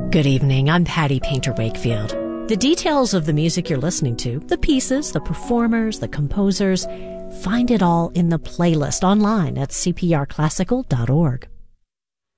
Good evening. I'm Patty Painter Wakefield. The details of the music you're listening to, the pieces, the performers, the composers, find it all in the playlist online at cprclassical.org.